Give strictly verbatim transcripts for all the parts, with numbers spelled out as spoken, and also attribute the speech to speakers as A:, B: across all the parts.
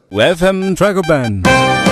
A: F M Tracker Band.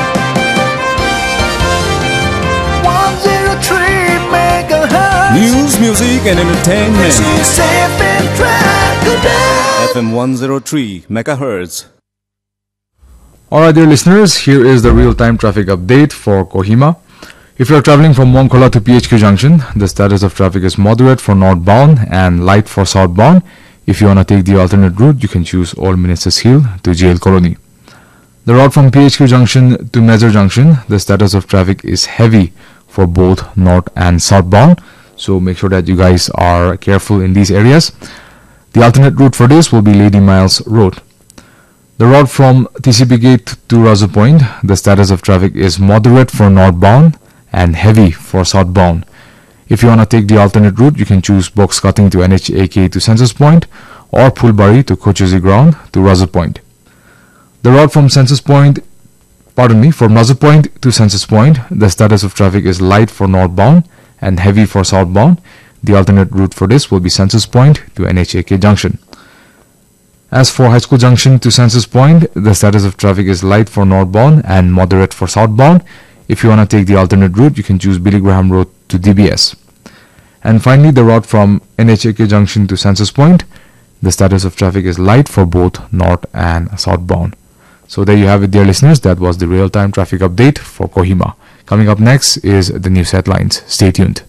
B: one oh three megahertz.
A: News, music and entertainment.
B: This is F M Tracker Band.
A: F M one oh three megahertz.
C: Alright, dear listeners, here is the real-time traffic update for Kohima. If you are traveling from Wongkhola to P H Q Junction, the status of traffic is moderate for northbound and light for southbound. If you want to take the alternate route, you can choose Old Ministers Hill to J L Colony. The route from P H Q Junction to Mezzer Junction, the status of traffic is heavy for both north and southbound. So make sure that you guys are careful in these areas. The alternate route for this will be Lady Miles Road. The route from T C P Gate to Razu Point, the status of traffic is moderate for northbound and heavy for southbound. If you want to take the alternate route, you can choose box cutting to N H A K to Census Point or Phulbari to Kochuzi Ground to Razu Point. The route from Census Point, pardon me, from Razu Point to Census Point, the status of traffic is light for northbound and heavy for southbound. The alternate route for this will be Census Point to N H A K Junction. As for High School Junction to Census Point, the status of traffic is light for northbound and moderate for southbound. If you want to take the alternate route, you can choose Billy Graham Road to D B S. And finally, the route from N H A K Junction to Census Point, the status of traffic is light for both north and southbound. So there you have it, dear listeners. That was the real-time traffic update for Kohima. Coming up next is the news headlines. Stay tuned.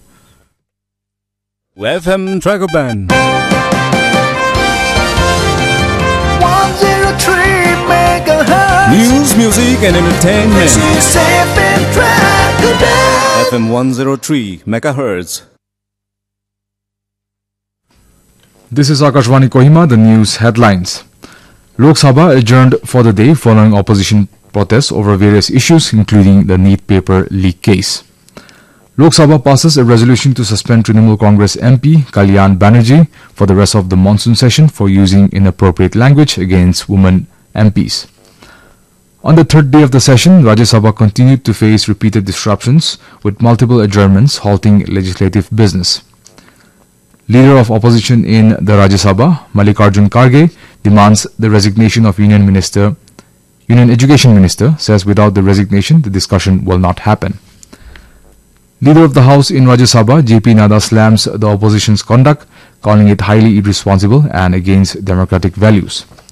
A: F M Tracker Band.
B: one oh three megahertz.
A: News, music and entertainment.
B: This is F M Tracker Band.
A: F M one oh three megahertz.
C: This is Akashvani Kohima, the news headlines. Lok Sabha adjourned for the day following opposition protests over various issues, including the NEET paper leak case. Lok Sabha passes a resolution to suspend Trinamool Congress M P Kalyan Banerjee for the rest of the monsoon session for using inappropriate language against women M Ps. On the third day of the session, Rajya Sabha continued to face repeated disruptions, with multiple adjournments halting legislative business. Leader of opposition in the Rajya Sabha, Mallikarjun Kharge, demands the resignation of Union Minister, Union Education Minister, says without the resignation, the discussion will not happen. Leader of the House in Rajya Sabha, J P Nadda, slams the opposition's conduct, calling it highly irresponsible and against democratic values.